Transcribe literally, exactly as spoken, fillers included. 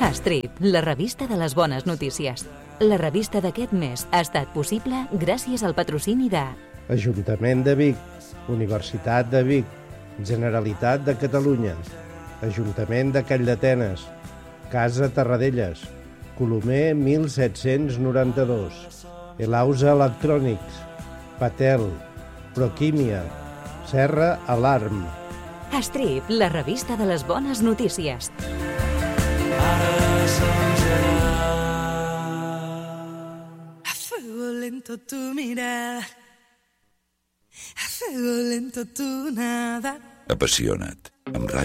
Strip, la revista de les bones notícies. La revista d'aquest mes ha estat possible gràcies al patrocini de Ajuntament de Vic, Universitat de Vic, Generalitat de Catalunya, Ajuntament de Calldetenes, Casa Terradellas, Colomer mil set-cents noranta-dos, Elausa Electrònics, Patel, Proquímia, Serra Alarm. Strip, la revista de les bones notícies. A fuego lento tu mirada, a fuego lento tu nada. Apassiona't, amb Ràdio